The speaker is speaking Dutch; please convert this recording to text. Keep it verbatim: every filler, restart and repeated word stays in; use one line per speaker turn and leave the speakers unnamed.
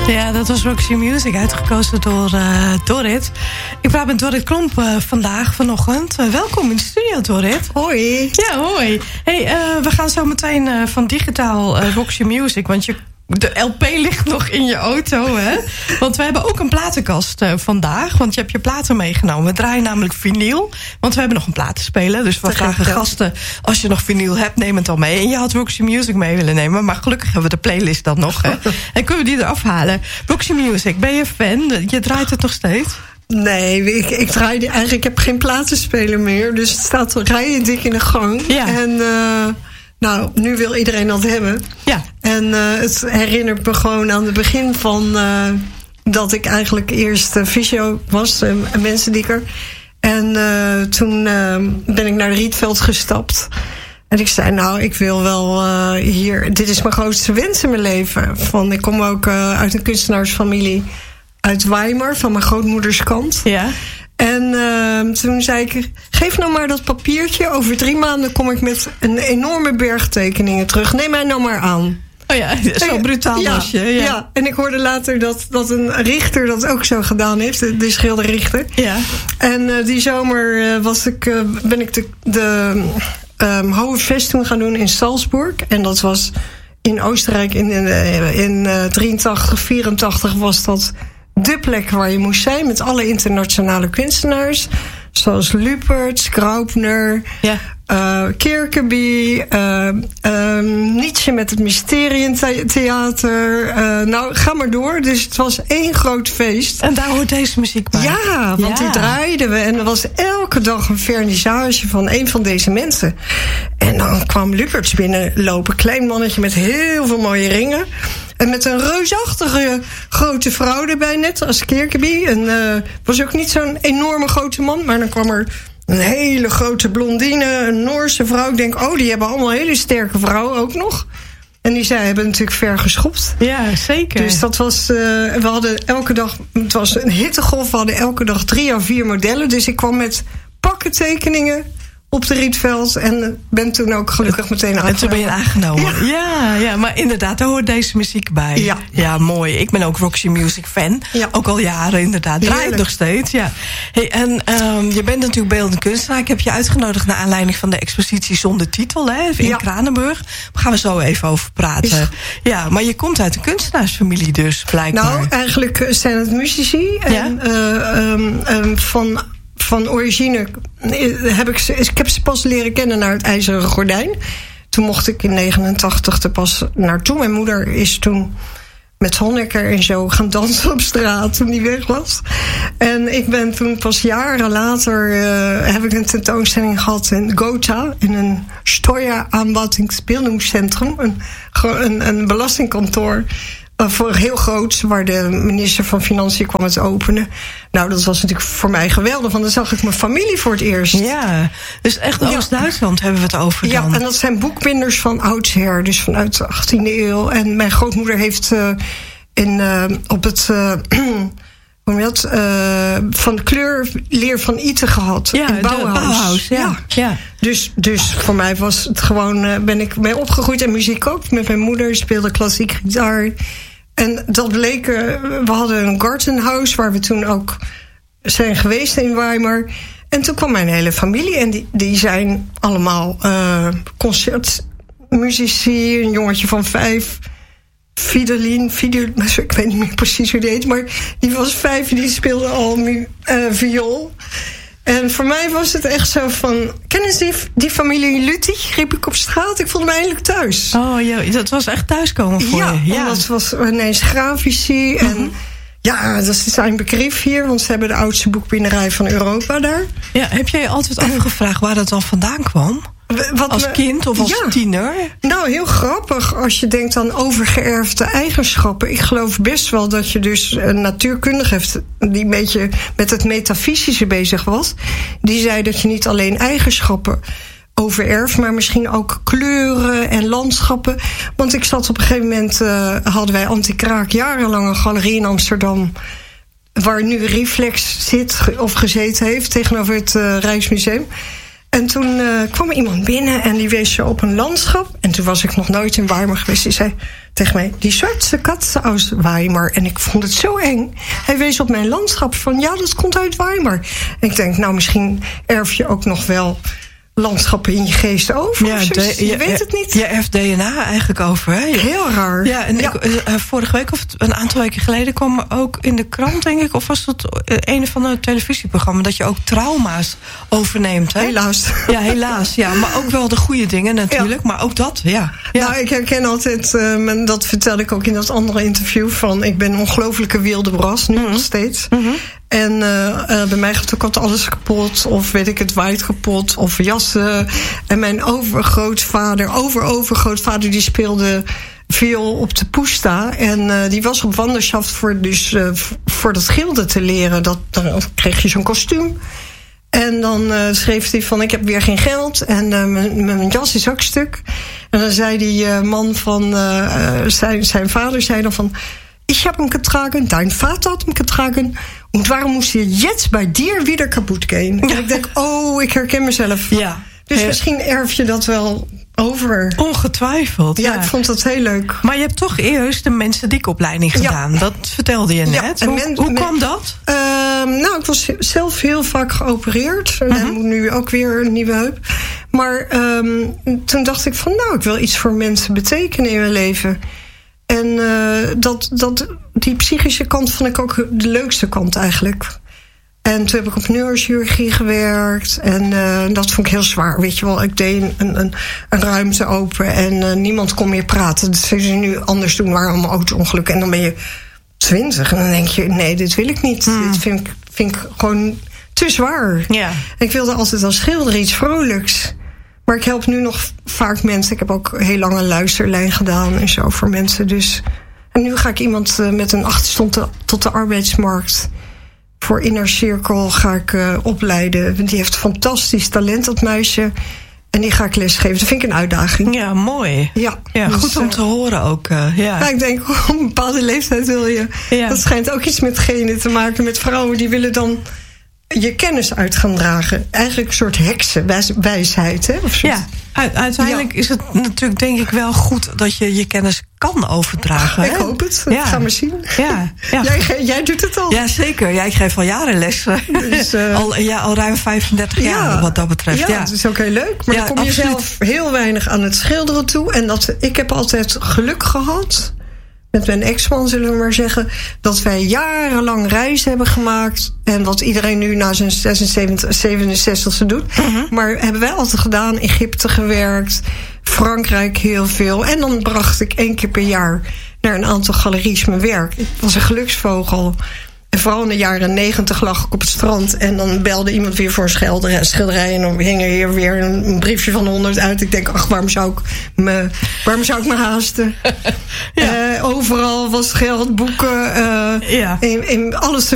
Ja, dat was Roxy Music, uitgekozen door uh, Dorrit. Ik praat met Dorrit Klomp uh, vandaag, vanochtend. Uh, welkom in de studio, Dorrit.
Hoi.
Ja, hoi. Hey, uh, we gaan zo meteen uh, van digitaal uh, Roxy Music, want je... de L P ligt nog in je auto, hè? Want we hebben ook een platenkast uh, vandaag. Want je hebt je platen meegenomen. We draaien namelijk vinyl. Want we hebben nog een platenspeler. Dus we vragen gasten, als je nog vinyl hebt, neem het dan mee. En je had Roxy Music mee willen nemen. Maar gelukkig hebben we de playlist dan nog, hè? En kunnen we die eraf halen. Roxy Music, ben je fan? Je draait het nog steeds?
Nee, ik, ik draai eigenlijk, ik heb geen platenspeler meer. Dus het staat rijen dik in de gang. Ja. En... Uh, Nou, nu wil iedereen dat hebben. Ja. En uh, het herinnert me gewoon aan het begin van... Uh, dat ik eigenlijk eerst uh, fysio was, uh, een mensendieker. En uh, toen uh, ben ik naar Rietveld gestapt. En ik zei, nou, ik wil wel uh, hier... Dit is mijn grootste wens in mijn leven. Van, ik kom ook uh, uit een kunstenaarsfamilie uit Weimar, van mijn grootmoeders kant. Ja. En uh, toen zei ik, geef nou maar dat papiertje. Over drie maanden kom ik met een enorme berg tekeningen terug. Neem mij nou maar aan. Oh ja, zo brutaal ja, was je. Ja. ja, en ik hoorde later dat, dat een richter dat ook zo gedaan heeft. De, de schilderrichter. Ja. En uh, die zomer uh, was ik, uh, ben ik de, de um, Hohe Fest toen gaan doen in Salzburg. En dat was in Oostenrijk in, in, in uh, drieëntachtig, vierentachtig was dat... de plek waar je moest zijn met alle internationale kunstenaars. Zoals Lupertz, Graupner, ja. uh, Kirkeby, uh, uh, Nietzsche met het Mysterientheater. Uh, nou, ga maar door. Dus het was één groot feest.
En daar hoort deze muziek bij.
Ja, want ja. die draaiden we. En er was elke dag een vernissage van een van deze mensen. En dan kwam Lupertz binnenlopen. Klein mannetje met heel veel mooie ringen. En met een reusachtige grote vrouw erbij, net als Kirkeby. En uh, was ook niet zo'n enorme grote man. Maar dan kwam er een hele grote blondine, een Noorse vrouw. Ik denk, oh, die hebben allemaal hele sterke vrouwen ook nog. En die zij hebben natuurlijk ver geschopt.
Ja, zeker.
Dus dat was, uh, we hadden elke dag, het was een hittegolf. We hadden elke dag drie à vier modellen. Dus ik kwam met pakken tekeningen op de Rietveld. En ben toen ook gelukkig meteen aangenomen.
En toen ben je aangenomen. Ja. ja, ja, maar inderdaad, daar hoort deze muziek bij. Ja, ja mooi. Ik ben ook Roxy Music fan. Ja. Ook al jaren, inderdaad. Draai het nog steeds, ja. Hey, en um, je bent natuurlijk beeldend kunstenaar. Ik heb je uitgenodigd naar aanleiding van de expositie Zonder Titel, hè, in ja. Kranenburg. Daar gaan we zo even over praten. Is... Ja, maar je komt uit een kunstenaarsfamilie dus, blijkbaar.
Nou, eigenlijk zijn het muzici. En ja? uh, um, um, van... Van origine heb ik ze, ik heb ze pas leren kennen naar het IJzeren Gordijn. Toen mocht ik in negenentachtig er pas naartoe. Mijn moeder is toen met Honecker en zo gaan dansen op straat toen die weg was. En ik ben toen pas jaren later uh, heb ik een tentoonstelling gehad in Gotha, in een Steueranwaltungsbildungscentrum, een, een, een belastingkantoor. Voor heel groot, waar de minister van Financiën kwam het openen. Nou, dat was natuurlijk voor mij geweldig, want dan zag ik mijn familie voor het eerst.
Ja, dus echt Oost-Duitsland ja. hebben we het over dan.
Ja, en dat zijn boekbinders van oudsher, dus vanuit de achttiende eeuw. En mijn grootmoeder heeft uh, in, uh, op het... Uh, hoe noem je dat? Uh, van de kleurleer van Iten gehad.
Ja,
in Bauhaus.
De Bauhaus, ja. ja. ja.
Dus, dus voor mij was het gewoon... Uh, ben ik mee opgegroeid en muziek ook. Met mijn moeder speelde klassiek gitaar. En dat bleek... Uh, we hadden een gartenhuis waar we toen ook zijn geweest in Weimar. En toen kwam mijn hele familie. En die, die zijn allemaal uh, concertmuzici. Een jongetje van vijf... Fidelien, Fidel, ik weet niet meer precies hoe die heet, maar die was vijf en die speelde al uh, viool. En voor mij was het echt zo van... Kennen ze die, die familie Lüttich? Riep ik op straat. Ik voelde me eindelijk thuis.
Oh ja, dat was echt thuiskomen voor
ja,
je. Ja,
dat was ineens grafici. Mm-hmm. En ja, dat is zijn begrip hier, want ze hebben de oudste boekbinderij van Europa daar.
Ja, heb jij je altijd afgevraagd waar dat dan vandaan kwam? Wat als me, kind of als ja, tiener?
Nou, heel grappig als je denkt aan overgeërfde eigenschappen. Ik geloof best wel dat je dus een natuurkundige hebt die een beetje met het metafysische bezig was. Die zei dat je niet alleen eigenschappen overerft, maar misschien ook kleuren en landschappen. Want ik zat op een gegeven moment, uh, hadden wij Antikraak jarenlang een galerie in Amsterdam, waar nu Reflex zit of gezeten heeft tegenover het uh, Rijksmuseum. En toen uh, kwam er iemand binnen en die wees je op een landschap. En toen was ik nog nooit in Weimar geweest. Die zei tegen mij, die zwarte kat uit Weimar. En ik vond het zo eng. Hij wees op mijn landschap van, ja, dat komt uit Weimar. En ik denk, nou, misschien erf je ook nog wel landschappen in je geest over. Ja, de, je, je weet het niet.
Je erft D N A eigenlijk over, hè?
Heel raar.
Ja, en ja. Ik, uh, vorige week of een aantal weken geleden kwam ook in de krant, denk ik, of was het een of ander televisieprogramma, dat je ook trauma's overneemt, hè?
Helaas.
Ja, helaas. Ja, maar ook wel de goede dingen natuurlijk, ja. Maar ook dat, ja. ja.
Nou, ik herken altijd, uh, dat vertelde ik ook in dat andere interview, van ik ben een ongelofelijke wilde bras, nu mm-hmm. nog steeds. Mm-hmm. En uh, uh, bij mij gaat ook altijd alles kapot, of weet ik het, waait kapot, of jassen. En mijn overgrootvader, over-overgrootvader, die speelde viool op de Pusta. En uh, die was op wanderschaft voor, dus, uh, voor dat gilde te leren. Dat, dan kreeg je zo'n kostuum. En dan uh, schreef hij van, ik heb weer geen geld en uh, mijn, mijn jas is ook stuk. En dan zei die uh, man van, uh, zijn, zijn vader zei dan van, ik heb hem getragen, dein Vater had hem getragen. En waarom moest je jetzt bij dir wieder kaputt gaan? En ik denk, oh, ik herken mezelf.
Ja.
Dus misschien erf je dat wel over.
Ongetwijfeld.
Ja,
ja,
ik vond dat heel leuk.
Maar je hebt toch eerst de mensendieopleiding gedaan. Ja. Dat vertelde je net. Ja, hoe men, hoe kwam dat?
Uh, nou, ik was zelf heel vaak geopereerd. En uh-huh. moet nu ook weer een nieuwe heup. Maar um, toen dacht ik van, nou, ik wil iets voor mensen betekenen in mijn leven. En uh, dat, dat, die psychische kant vond ik ook de leukste kant eigenlijk. En toen heb ik op neurochirurgie gewerkt. En uh, dat vond ik heel zwaar. Weet je wel, ik deed een, een, een ruimte open en uh, niemand kon meer praten. Dat zullen ze nu anders doen, waren allemaal auto-ongelukken. En dan ben je twintig en dan denk je, nee, dit wil ik niet. Hmm. Dit vind ik, vind ik gewoon te zwaar.
Ja.
En ik wilde altijd als schilder iets vrolijks. Maar ik help nu nog vaak mensen. Ik heb ook heel lang een luisterlijn gedaan en zo voor mensen. Dus. En nu ga ik iemand uh, met een achterstand te, tot de arbeidsmarkt. Voor Inner Circle ga ik uh, opleiden. Die heeft fantastisch talent, dat meisje. En die ga ik lesgeven. Dat vind ik een uitdaging.
Ja, mooi.
Ja,
ja goed dus, om te uh, horen ook. Uh, ja.
Nou, ik denk, op een bepaalde leeftijd wil je. Ja. Dat schijnt ook iets met genen te maken. Met vrouwen die willen dan je kennis uit gaan dragen. Eigenlijk een soort heksenwijsheid, hè? Of
ja, u- uiteindelijk ja. is het natuurlijk denk ik wel goed dat je je kennis kan overdragen.
Ik
hè?
hoop het.
Ja.
Ga maar zien.
Ja. Ja.
Jij, jij doet het al.
Ja, zeker. Ja, ik geef al jaren les. Dus, uh, al, ja, al ruim vijfendertig ja. jaar wat dat betreft.
Ja,
ja,
dat is ook heel leuk. Maar
ja,
dan kom je
absoluut.
zelf heel weinig aan het schilderen toe. En dat, ik heb altijd geluk gehad, met mijn ex-man zullen we maar zeggen, dat wij jarenlang reizen hebben gemaakt. En wat iedereen nu na zijn zesenzeventig, zevenenzestigste doet. Uh-huh. Maar hebben wij altijd gedaan. Egypte gewerkt. Frankrijk heel veel. En dan bracht ik één keer per jaar naar een aantal galeries mijn werk. Ik was een geluksvogel. En vooral in de jaren negentig lag ik op het strand. En dan belde iemand weer voor een schilderij. schilderij en dan hing er hier weer een briefje van honderd uit. Ik denk, ach, waarom zou ik me, waarom zou ik me haasten? ja. uh, overal was geld, boeken. Uh, ja. in, in alles te